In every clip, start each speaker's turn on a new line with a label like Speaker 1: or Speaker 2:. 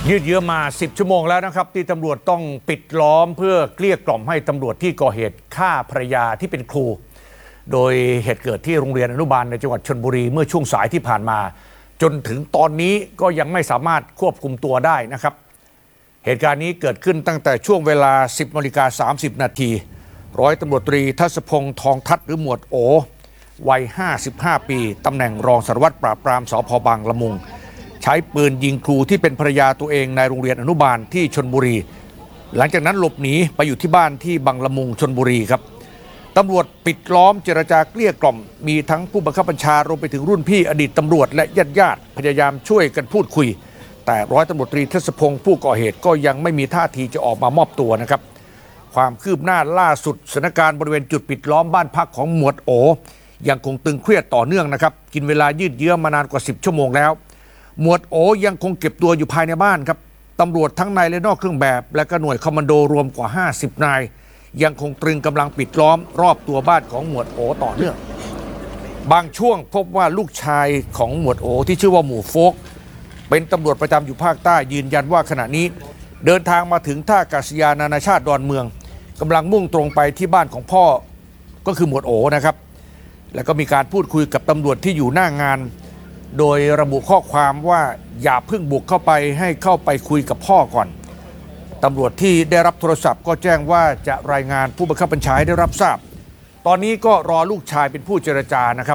Speaker 1: ยืดเยื้อมา10 ชั่วโมงแล้วนะครับที่ตำรวจต้องปิดล้อมเพื่อเกลี้ยกล่อมให้ตำรวจที่ก่อเหตุฆ่าภรรยาที่เป็นครูโดยเหตุเกิดที่โรงเรียนอนุบาลในจังหวัดชลบุรีเมื่อช่วงสายที่ผ่านมาจนถึงตอนนี้ก็ยังไม่สามารถควบคุมตัวได้นะครับเหตุการณ์นี้เกิดขึ้นตั้งแต่ช่วงเวลา 10:30 นาทีร้อยตำรวจตรีทัศพงษ์ทองทัศน์หรือหมวดโอวัย55 ปีตำแหน่งรองสารวัตรปราบปรามสภ.บางละมุงใช้ปืนยิงครูที่เป็นภรรยาตัวเองในโรงเรียนอนุบาลที่ชลบุรีหลังจากนั้นหลบหนีไปอยู่ที่บ้านที่บางละมุงชลบุรีครับตำรวจปิดล้อมเจรจาเกลี้ยกล่อมมีทั้งผู้บังคับบัญชารวมไปถึงรุ่นพี่อดีตตำรวจและญาติพยายามช่วยกันพูดคุยแต่ร้อยตำรวจตรีทัศพงษ์ผู้ก่อเหตุก็ยังไม่มีท่าทีจะออกมามอบตัวนะครับความคืบหน้าล่าสุดสถานการณ์บริเวณจุดปิดล้อมบ้านพักของหมวดโอยังคงตึงเครียดต่อเนื่องนะครับกินเวลายืดเยื้อมานานกว่า10 ชั่วโมงแล้วหมวดโอยังคงเก็บตัวอยู่ภายในบ้านครับตำรวจทั้งในและนอกเครื่องแบบและก็หน่วยคอมมานโดรวมกว่า50 นายยังคงตรึงกำลังปิดล้อมรอบตัวบ้านของหมวดโอต่อเนื่องบางช่วงพบว่าลูกชายของหมวดโอที่ชื่อว่าหมู่โฟกเป็นตำรวจประจำอยู่ภาคใต้ยืนยันว่าขณะนี้เดินทางมาถึงท่าอากาศยานนานาชาติดอนเมืองกำลังมุ่งตรงไปที่บ้านของพ่อก็คือหมวดโอนะครับแล้วก็มีการพูดคุยกับตำรวจที่อยู่หน้างานโดยระบุข้อความว่าอย่าเพิ่งบุกเข้าไปให้เข้าไปคุยกับพ่อก่อนตำรวจที่ได้รับโทรศัพท์ก็แจ้งว่าจะรายงานผู้บังคับบัญชาให้ได้รับทราบตอนนี้ก็รอลูกชายเป็นผู้เจรจานะครับ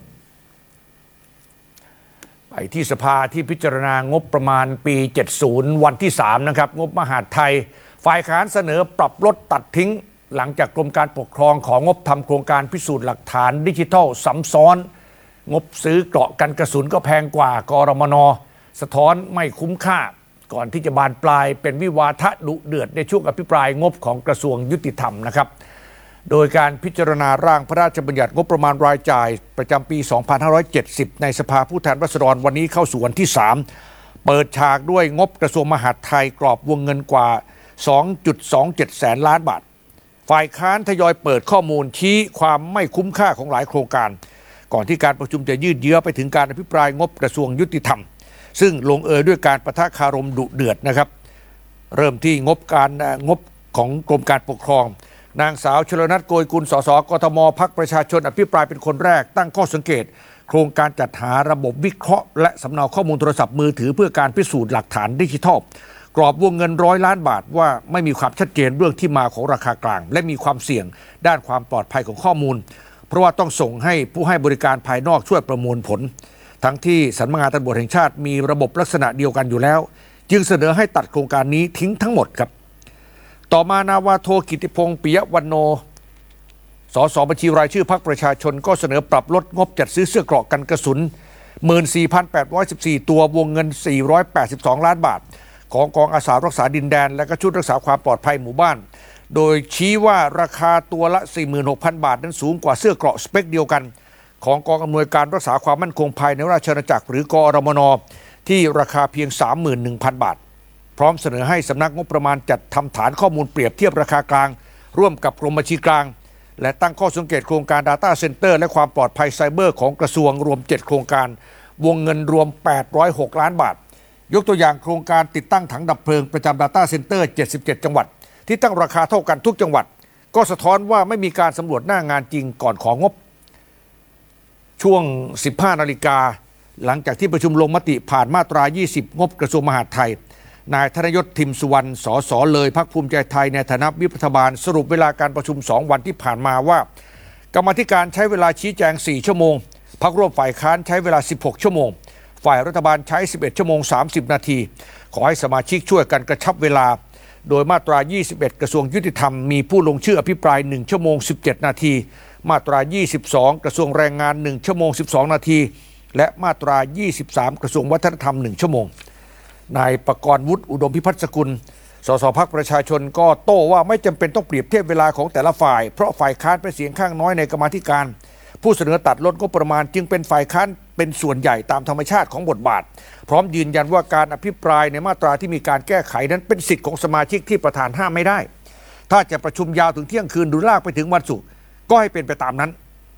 Speaker 1: ไปที่สภาที่พิจารณางบประมาณปี 70 วันที่ 3 นะครับงบมหาดไทยฝ่ายค้านเสนอปรับลดตัดทิ้งหลังจากกรมการปกครองของงบทำโครงการพิสูจน์หลักฐานดิจิทัลซ้ำซ้อนงบซื้อเกราะกันกระสุนก็แพงกว่ากรมน.สะท้อนไม่คุ้มค่าก่อนที่จะบานปลายเป็นวิวาทะดุเดือดในช่วงอภิปรายงบของกระทรวงยุติธรรมนะครับโดยการพิจารณาร่างพระราชบัญญัติงบประมาณรายจ่ายประจำปี 2570 ในสภาผู้แทนราษฎรวันนี้เข้าสู่วันที่ 3เปิดฉากด้วยงบกระทรวงมหาดไทยกรอบวงเงินกว่า 2.27 แสนล้านบาทฝ่ายค้านทยอยเปิดข้อมูลชี้ความไม่คุ้มค่าของหลายโครงการก่อนที่การประชุมจะยืดเยื้อไปถึงการอภิปรายงบกระทรวงยุติธรรมซึ่งลงเอยด้วยการปะทะคารมดุเดือดนะครับเริ่มที่งบของกรมการปกครองนางสาวชลนัทโกยกุลสสกทมพรรคประชาชนอภิปรายเป็นคนแรกตั้งข้อสังเกตโครงการจัดหาระบบวิเคราะห์และสำเนาข้อมูลโทรศัพท์มือถือเพื่อการพิสูจน์หลักฐานดิจิทัลกรอบวงเงิน100 ล้านบาทว่าไม่มีความชัดเจนเรื่องที่มาของราคากลางและมีความเสี่ยงด้านความปลอดภัยของข้อมูลเพราะว่าต้องส่งให้ผู้ให้บริการภายนอกช่วยประมวลผลทั้งที่สำนักงานตำรวจแห่งชาติมีระบบลักษณะเดียวกันอยู่แล้วจึงเสนอให้ตัดโครงการนี้ทิ้งทั้งหมดครับต่อมานาวาโทกิติพงษ์ปิยวรรณโนสสบัญชีรายชื่อพรรคประชาชนก็เสนอปรับลดงบจัดซื้อเสื้อเกราะกันกระสุน 14,814 ตัววงเงิน482 ล้านบาทของกองอาสารักษาดินแดนและก็ชุดรักษาความปลอดภัยหมู่บ้านโดยชี้ว่าราคาตัวละ 46,000 บาทนั้นสูงกว่าเสื้อเกราะสเปคเดียวกันของกองอำนวยการรักษาความมั่นคงภายในราชอาณาจักรหรือกอรมน.ที่ราคาเพียง 31,000 บาทพร้อมเสนอให้สำนักงบประมาณจัดทำฐานข้อมูลเปรียบเทียบราคากลางร่วมกับกรมบัญชีกลางและตั้งข้อสังเกตโครงการ Data Center และความปลอดภัยไซเบอร์ของกระทรวงรวม7โครงการวงเงินรวม806 ล้านบาทยกตัวอย่างโครงการติดตั้งถังดับเพลิงประจำ Data Center 77 จังหวัดที่ตั้งราคาเท่ากันทุกจังหวัดก็สะท้อนว่าไม่มีการสำรวจหน้างานจริงก่อนของงบช่วง 15 นาฬิกาหลังจากที่ประชุมลงมติผ่านมาตรา 20 งบกระทรวงมหาดไทยนายธนยศทิมสุวรรณสสเลยพรรคภูมิใจไทยในฐานะวิปรัฐบาลสรุปเวลาการประชุม2 วันที่ผ่านมาว่ากรรมาธิการใช้เวลาชี้แจง4 ชั่วโมงพรรคร่วมฝ่ายค้านใช้เวลา16 ชั่วโมงฝ่ายรัฐบาลใช้11 ชั่วโมง 30 นาทีขอให้สมาชิกช่วยกันกระชับเวลาโดยมาตรา 21 กระทรวงยุติธรรมมีผู้ลงชื่ออภิปราย1 ชั่วโมง 17 นาทีมาตรา 22 กระทรวงแรงงาน1 ชั่วโมง 12 นาทีและมาตรา 23 กระทรวงวัฒนธรรม1 ชั่วโมงนายประกรณ์วุฒิอุดมพิพัฒน์สกุลสสพรรคประชาชนก็โต้ว่าไม่จำเป็นต้องเปรียบเทียบเวลาของแต่ละฝ่ายเพราะฝ่ายค้านเป็นเสียงข้างน้อยในกรรมาธิการผู้เสนอตัดลดงบประมาณจึงเป็นฝ่ายค้านเป็นส่วนใหญ่ตามธรรมชาติของบทบาทพร้อมยืนยันว่าการอภิปรายในมาตราที่มีการแก้ไขนั้นเป็นสิทธิของสมาชิกที่ประธานห้ามไม่ได้ถ้าจะประชุมยาวถึงเที่ยงคืนหรือลากไปถึงวันศุกร์ก็ให้เป็นไปตามนั้น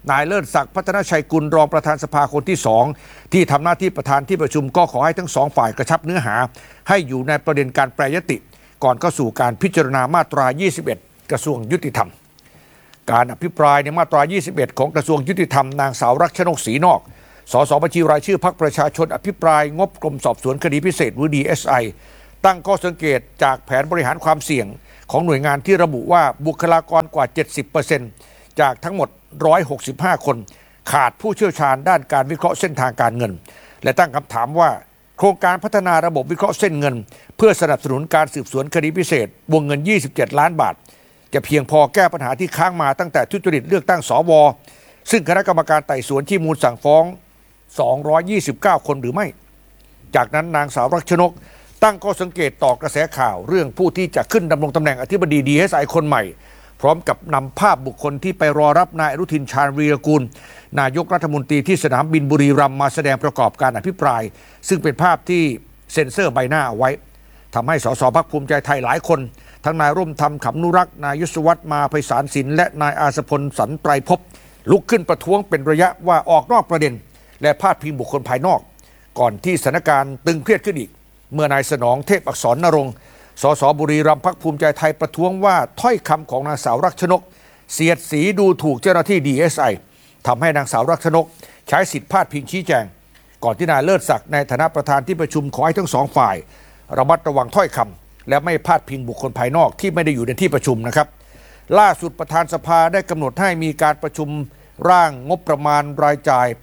Speaker 1: นายเลิศศักดิ์พัฒนชัยกุลรองประธานสภาคนที่2ที่ทำหน้าที่ประธานที่ประชุมก็ขอให้ทั้งสองฝ่ายกระชับเนื้อหาให้อยู่ในประเด็นการแปรยติก่อนเข้าสู่การพิจารณามาตรา 21 กระทรวงยุติธรรมการอภิปรายในมาตรา 21 ของกระทรวงยุติธรรมนางสาวรักชนกศรีนอกสสบัญชีรายชื่อพรรคประชาชนอภิปรายงบกรมสอบสวนคดีพิเศษหรือ DSI ตั้งข้อสังเกตจากแผนบริหารความเสี่ยงของหน่วยงานที่ระบุว่าบุคลากรกว่า 70% จากทั้งหมด 165 คนขาดผู้เชี่ยวชาญด้านการวิเคราะห์เส้นทางการเงินและตั้งคำถามว่าโครงการพัฒนาระบบวิเคราะห์เส้นเงินเพื่อสนับสนุนการสืบสวนคดีพิเศษวงเงิน27 ล้านบาทจะเพียงพอแก้ปัญหาที่ค้างมาตั้งแต่ทุจริตเลือกตั้งสวซึ่งคณะกรรมการไต่สวนที่มูลสั่งฟ้อง229 คนหรือไม่จากนั้นนางสาวรักชนกตั้งข้อสังเกตต่อกระแสข่าวเรื่องผู้ที่จะขึ้นดำรงตำแหน่งอธิบดี DSI คนใหม่พร้อมกับนำภาพบุคคลที่ไปรอรับนายอนุทินชาญวีรกูลนายกรัฐมนตรีที่สนามบินบุรีรัมย์มาแสดงประกอบการอภิปรายซึ่งเป็นภาพที่เซ็นเซอร์ใบหน้าเอาไว้ทำให้สสพรรคภูมิใจไทยหลายคนทั้งนายร่มธรรมขำนุรักษ์นายยศวัฒน์มาไพศาลสินและนายอาสพลสันไตรภพลุกขึ้นประท้วงเป็นระยะว่าออกนอกประเด็นและพาดพิงบุคคลภายนอกก่อนที่สถานการณ์ตึงเครียดขึ้นอีกเมื่อนายสนองเทพอักษรนรงค์สสบุรีรัมย์พรรคภูมิใจไทยประท้วงว่าถ้อยคำของนางสาวรักชนกเสียดสีดูถูกเจ้าหน้าที่ DSI ทำให้นางสาวรักชนกใช้สิทธิพาดพิงชี้แจงก่อนที่นายเลิศศักดิ์ในฐานะประธานที่ประชุมขอให้ทั้งสองฝ่ายระมัดระวังถ้อยคำและไม่พาดพิงบุคคลภายนอกที่ไม่ได้อยู่ในที่ประชุมนะครับล่าสุดประธานสภาได้กำหนดให้มีการประชุมร่างงบประมาณรายจ่ายปี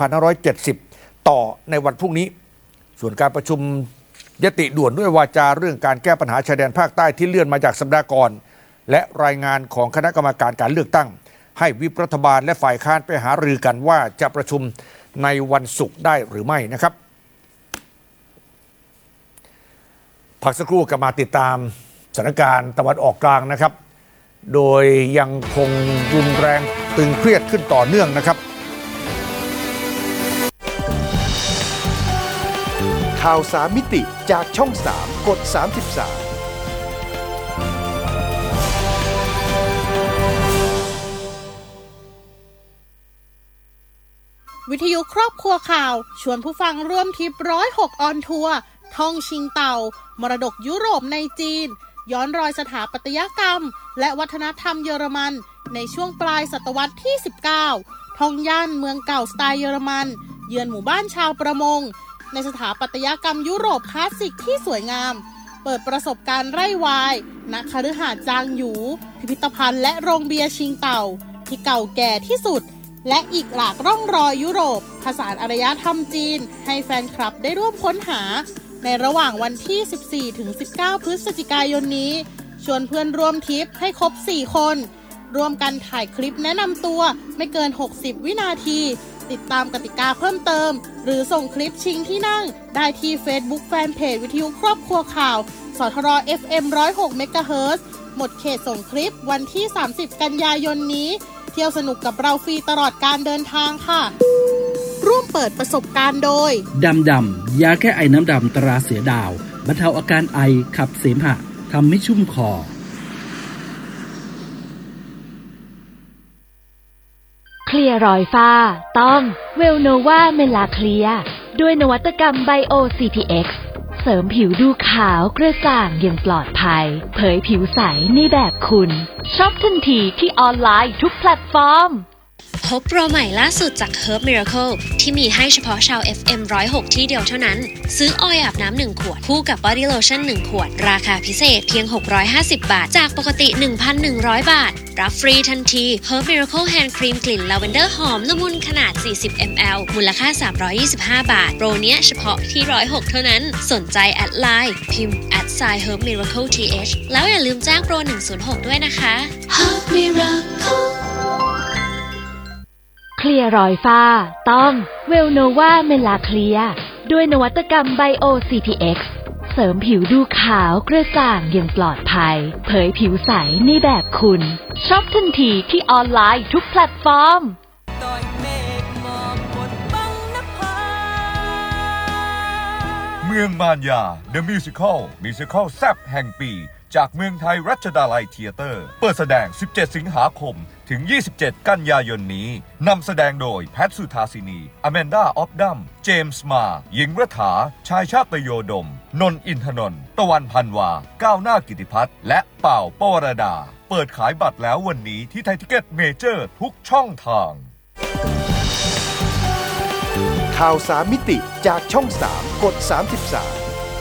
Speaker 1: 2570 ต่อในวันพรุ่งนี้ส่วนการประชุมยติด่วนด้วยวาจาเรื่องการแก้ปัญหาชายแดนภาคใต้ที่เลื่อนมาจากสัปดาห์ก่อนและรายงานของคณะกรรมการการเลือกตั้งให้วิปรัฐบาลและฝ่ายค้านไปหารือกันว่าจะประชุมในวันศุกร์ได้หรือไม่นะครับพักสักครู่กลับมาติดตามสถานการณ์ตะวันออกกลางนะครับโดยยังคงรุนแรงตึงเครียดขึ้นต่อเนื่องนะครับ
Speaker 2: ข่าว3 มิติจากช่อง 3 กด 33
Speaker 3: วิทยุครอบครัวข่าวชวนผู้ฟังร่วมทริป106ออนทัวร์ท่องชิงเต่ามรดกยุโรปในจีนย้อนรอยสถาปัตยกรรมและวัฒนธรรมเยอรมันในช่วงปลายศตวรรษที่ 19 ท่องย่านเมืองเก่าสไตล์เยอรมันเยือนหมู่บ้านชาวประมงในสถาปัตยกรรมยุโรปคลาสสิกที่สวยงามเปิดประสบการณ์ไร่วายณคฤหาสน์จางหยูพิพิธภัณฑ์และโรงเบียร์ชิงเต่าที่เก่าแก่ที่สุดและอีกหลากร่องรอยยุโรปผสานอารยธรรมจีนให้แฟนคลับได้ร่วมค้นหาในระหว่างวันที่ 14-19 พฤศจิกายนนี้ชวนเพื่อนร่วมทริปให้ครบ 4 คนร่วมกันถ่ายคลิปแนะนำตัวไม่เกิน 60 วินาทีติดตามกติกาเพิ่มเติมหรือส่งคลิปชิงที่นั่งได้ที่ Facebook Fanpage วิทยุครอบครัวข่าวสทร FM 106 เมกะเฮิรตซ์ หมดเขตส่งคลิปวันที่ 30 กันยายนนี้เที่ยวสนุกกับเราฟรีตลอดการเดินทางค่ะร่วมเปิดประสบการณ์โดย
Speaker 4: ดำยาแก้ไอน้ำดำตราเสือดาวบรรเทาอาการไอขับเสมหะทำให้ชุ่มคอ
Speaker 5: เคลียร์รอยฝ้าต้องเวลโนวาเมลาเคลียด้วยนวัตกรรมไบโอ CPX เสริมผิวดูขาวกระจ่างอย่างปลอดภัยเผยผิวใสในแบบคุณช็อปทันทีที่ออนไลน์ทุกแพลตฟอร์ม
Speaker 6: พบโปรใหม่ล่าสุดจาก Herb Miracle ที่มีให้เฉพาะชาว FM 106 ที่เดียวเท่านั้นซื้อออยล์อาบน้ำ1 ขวดคู่กับ Body Lotion 1 ขวดราคาพิเศษเพียง650 บาทจากปกติ 1,100 บาทรับฟรีทันที Herb Miracle Hand Cream กลิ่นลาเวนเดอร์หอมละมุนขนาด40 ml มูลค่า325 บาทโปรเนี้ยเฉพาะที่106เท่านั้นสนใจแอดไลน์พิมพ์ @Herb Miracle TH แล้วอย่าลืมแจ้งโปร106ด้วยนะคะ Herb Miracle
Speaker 5: เคลียร์รอยฝ้าต้องเวลโนวาเมลาเคลียด้วยนวัตกรรมไบโอ CPX เสริมผิวดูขาวกระจ่างอย่างปลอดภัยเผยผิวใสในแบบคุณช็อปทันทีที่ออนไลน์ทุกแพลตฟอร์ม
Speaker 7: เมืองมารยา The Musical แซ่บแห่งปีจากเมืองไทยรัชดาลัยเธียเตอร์เปิดแสดง 17 สิงหาคมถึง 27 กันยายนนี้นำแสดงโดยแพทสุธาสินีอแมนดาออฟดัมเจมส์มาหญิงรัฐาชายชาตโยดมนนท์อินทนนท์ตะวันพันวาก้าวหน้ากิติพัฒน์และเป่าปวรดาเปิดขายบัตรแล้ววันนี้ที่ไทยทิเก็ตเมเจอร์ทุกช่องทาง
Speaker 2: ข่าว3มิติจากช่อง3กด33